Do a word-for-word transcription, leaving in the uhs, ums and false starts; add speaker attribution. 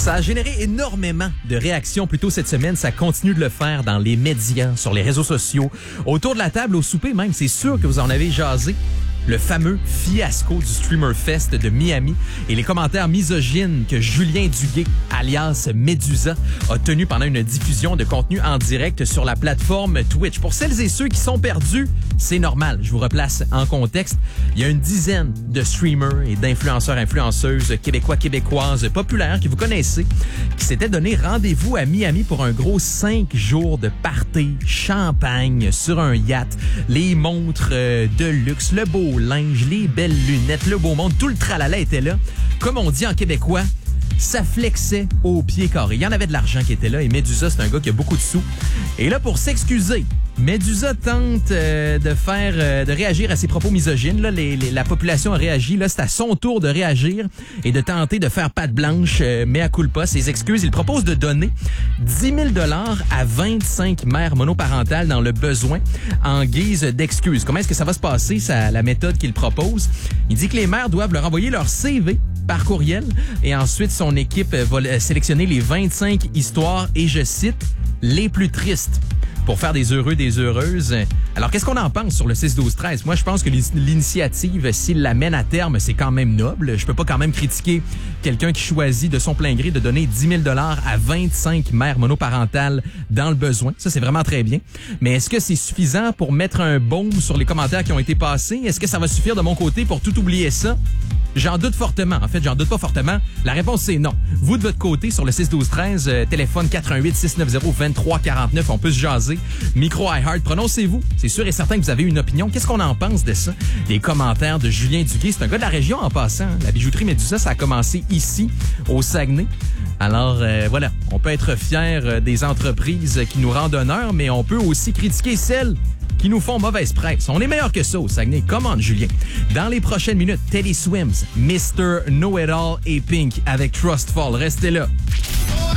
Speaker 1: Ça a généré énormément de réactions plus tôt cette semaine. Ça continue de le faire dans les médias, sur les réseaux sociaux, autour de la table, au souper même. C'est sûr que vous en avez jasé. Le fameux fiasco du Streamer Fest de Miami et les commentaires misogynes que Julien Duguay, alias Medusa, a tenu pendant une diffusion de contenu en direct sur la plateforme Twitch. Pour celles et ceux qui sont perdus, c'est normal. Je vous replace en contexte. Il y a une dizaine de streamers et d'influenceurs, influenceuses québécois, québécoises populaires que vous connaissez qui s'étaient donné rendez-vous à Miami pour un gros cinq jours de party, champagne sur un yacht, les montres de luxe, le beau linge, les belles lunettes, le beau monde, tout le tralala était là. Comme on dit en québécois, ça flexait au pied carré. Il y en avait de l'argent qui était là et Medusa, c'est un gars qui a beaucoup de sous. Et là, pour s'excuser, Medusa tente euh, de faire, euh, de réagir à ses propos misogynes. Là, les, les, la population a réagi. Là, c'est à son tour de réagir et de tenter de faire patte blanche, euh, mea culpa, ses excuses. Il propose de donner dix mille dollars à vingt-cinq mères monoparentales dans le besoin en guise d'excuses. Comment est-ce que ça va se passer, ça, la méthode qu'il propose? Il dit que les mères doivent leur envoyer leur C V par courriel et ensuite son équipe va sélectionner les vingt-cinq histoires et je cite, les plus tristes pour faire des heureux, des heureuses. Alors, qu'est-ce qu'on en pense sur le six douze treize? Moi, je pense que l'initiative, s'il l'amène à terme, c'est quand même noble. Je peux pas quand même critiquer quelqu'un qui choisit de son plein gré de donner dix mille dollars à vingt-cinq mères monoparentales dans le besoin. Ça, c'est vraiment très bien. Mais est-ce que c'est suffisant pour mettre un baume sur les commentaires qui ont été passés? Est-ce que ça va suffire de mon côté pour tout oublier ça? J'en doute fortement. En fait, j'en doute pas fortement. La réponse, c'est non. Vous, de votre côté, sur le six douze treize, euh, téléphone quatre un huit, six neuf zéro, deux trois quatre neuf, on peut se jaser. Micro iHeart, prononcez-vous. C'est sûr et certain que vous avez une opinion. Qu'est-ce qu'on en pense de ça? Les commentaires de Julien Duguay. C'est un gars de la région en passant. Hein? La bijouterie Medusa, ça a commencé ici, au Saguenay. Alors, euh, voilà. On peut être fiers des entreprises qui nous rendent honneur, mais on peut aussi critiquer celles qui nous font mauvaise presse. On est meilleur que ça au Saguenay. Commande, Julien. Dans les prochaines minutes, Teddy Swims, mister Know-It-All et Pink avec Trust Fall. Restez là.